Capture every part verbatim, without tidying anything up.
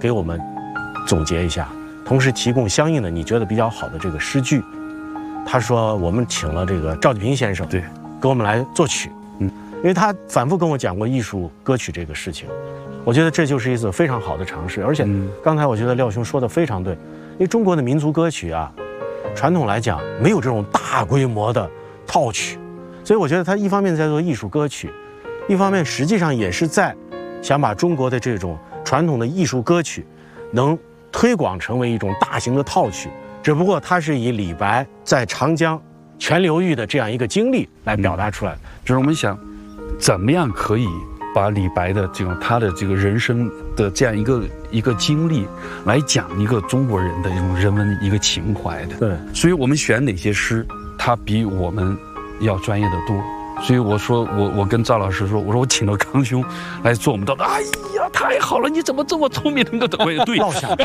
给我们总结一下，同时提供相应的你觉得比较好的这个诗句。他说我们请了这个赵季平先生， 对， 给我们来作曲，嗯，因为他反复跟我讲过艺术歌曲这个事情，我觉得这就是一次非常好的尝试。而且刚才我觉得廖兄说的非常对，因为中国的民族歌曲啊，传统来讲没有这种大规模的套曲，所以我觉得他一方面在做艺术歌曲，一方面实际上也是在想把中国的这种传统的艺术歌曲能推广成为一种大型的套曲，只不过它是以李白在长江全流域的这样一个经历来表达出来的。 就是我们想，怎么样可以把李白的这种他的这个人生的这样一个一个经历，来讲一个中国人的一种人文一个情怀的。 对，所以我们选哪些诗，他比我们要专业的多。所以我说，我我跟赵老师说，我说我请到康兄来做我们的，哎呀，太好了，你怎么这么聪明？能够我也对。 落下。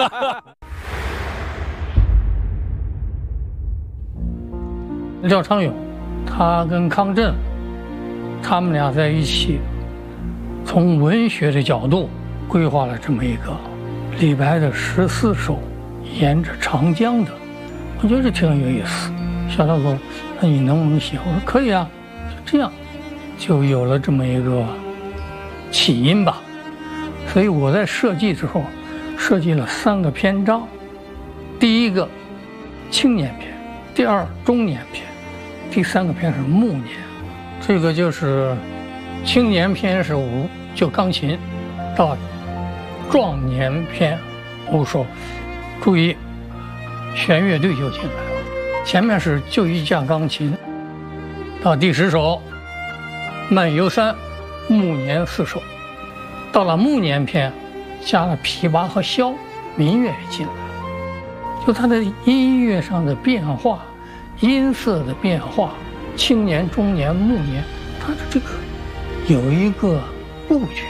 廖昌永，他跟康震，他们俩在一起，从文学的角度规划了这么一个李白的十四首沿着长江的，我觉得这挺有意思。小赵说：“那你能不能写？”我说：“可以啊。”就这样，就有了这么一个起因吧。所以我在设计之后，设计了三个篇章：第一个青年篇，第二中年篇，第三个篇是暮年。这个就是青年篇是五，就钢琴，到壮年篇五首。注意，弦乐队就进来了。前面是就一架钢琴，到第十首漫游三，暮年四首。到了暮年篇，加了琵琶和箫，民乐也进来了。就它的音乐上的变化，音色的变化，青年、中年、暮年，它的这个有一个布局。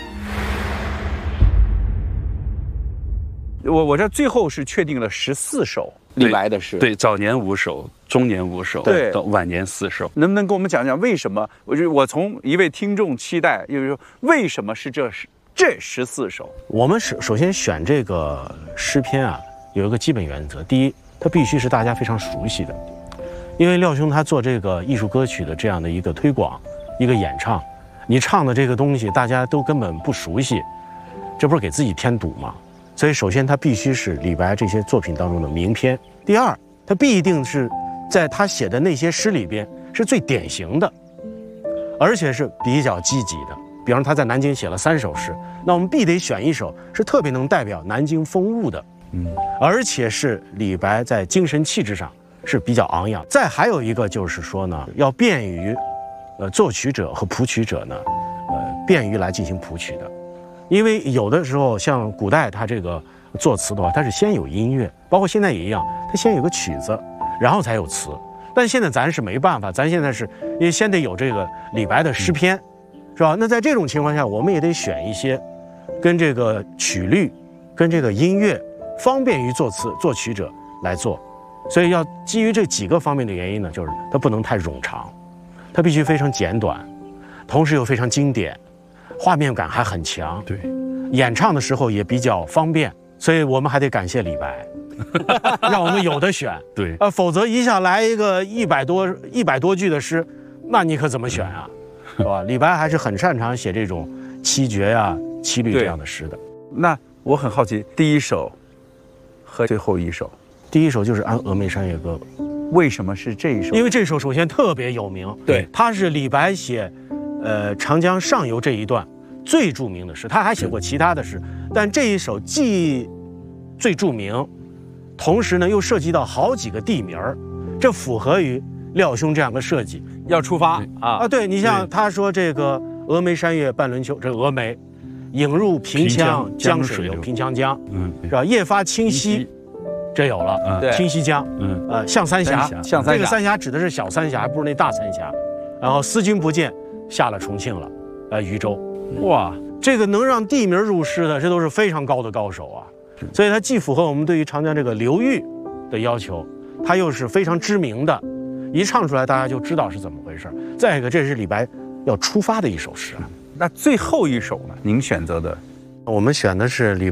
我我这最后是确定了十四首李白的诗， 对，早年五首，中年五首， 对， 到晚年四首。 能不能跟我们讲讲为什么？我就我从一位听众期待，就是说为什么是这这十四首？ 我们首首先选这个诗篇啊，有一个基本原则：第一，它必须是大家非常熟悉的，因为廖兄他做这个艺术歌曲的这样的一个推广、一个演唱，你唱的这个东西大家都根本不熟悉，这不是给自己添堵吗？所以，首先它必须是李白这些作品当中的名篇。第二，它必定是在他写的那些诗里边是最典型的，而且是比较积极的。比方他在南京写了三首诗，那我们必得选一首是特别能代表南京风物的，嗯，而且是李白在精神气质上是比较昂扬。再还有一个就是说呢，要便于，呃，作曲者和谱曲者呢，呃，便于来进行谱曲的。因为有的时候像古代他这个作词的话，它是先有音乐，包括现在也一样，它先有个曲子，然后才有词。但现在咱是没办法，咱现在是因为先得有这个李白的诗篇，是吧？那在这种情况下，我们也得选一些跟这个曲律、跟这个音乐方便于作词作曲者来做。所以要基于这几个方面的原因呢，就是它不能太冗长，它必须非常简短，同时又非常经典。画面感还很强， 对， 演唱的时候也比较方便，所以我们还得感谢李白，让我们有的选。 对， 呃，否则一下来一个一百多一百多句的诗，那你可怎么选啊？是吧？李白还是很擅长写这种七绝呀、七律这样的诗的。 那我很好奇，第一首和最后一首， 第一首就是《安峨眉山月歌》， 为什么是这一首？ 因为这首首先特别有名， 对， 它是李白写。呃，长江上游这一段最著名的诗，他还写过其他的诗，但这一首既最著名，同时呢又涉及到好几个地名儿，这符合于廖兄这样的设计。 要出发啊啊！对你像他说这个“峨眉山月半轮秋”，这峨眉，引入平羌江水流，平羌江，嗯，是吧？夜发清溪，这有了， 对， 清溪江，嗯，呃，象三峡， 象三峡， 这个三峡指的是小三峡，不是那大三峡。然后思君不见。下了重庆了，呃，渝州，哇，这个能让地名入诗的，这都是非常高的高手啊。所以它既符合我们对于长江这个流域的要求，它又是非常知名的，一唱出来大家就知道是怎么回事。再一个，这是李白要出发的一首诗。 那最后一首呢？您选择的， 我们选的是李